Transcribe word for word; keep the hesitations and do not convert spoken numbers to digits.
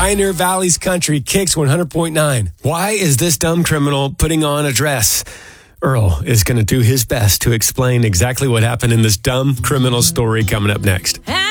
Pioneer Valley's Country, Kicks one hundred point nine. Why is this dumb criminal putting on a dress? Earl is going to do his best to explain exactly what happened in this dumb criminal story coming up next.